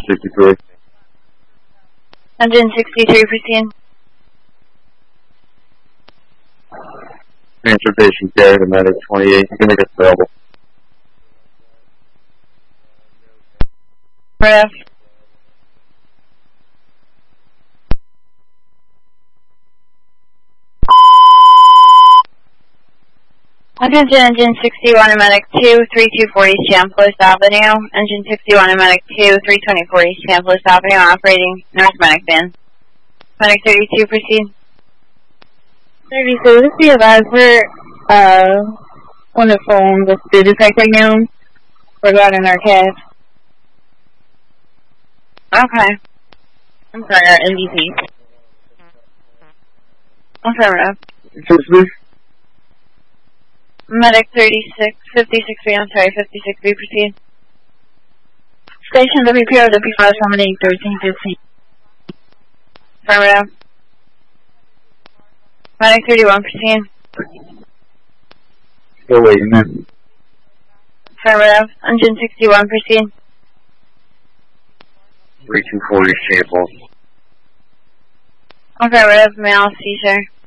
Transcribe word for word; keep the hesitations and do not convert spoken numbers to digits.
sixty-three. Engine sixty-three, proceed. Transportation carrier to medic twenty-eight. You can make it available. Ref. Attention, engine sixty-one and medic two, thirty-two forty Chambliss Avenue. Engine sixty-one and medic two, three twenty-four East Chambliss Avenue, operating North Medic Van. Medic thirty-two, proceed. thirty-two, this is the advisor, uh, on the phone with the detect right now regarding our cab. Okay. I'm sorry, our M V P. Okay, Ref. Excuse Medic thirty-six, fifty-six B, I'm sorry, fifty-six B, proceed. Station W P O, W five seven eight, thirteen fifteen. Affirmative. Medic thirty-one, proceed. Still waiting, man. Affirmative. Engine sixty-one, proceed. thirty-two forty Chambliss. Okay, Rev, may I see, sir?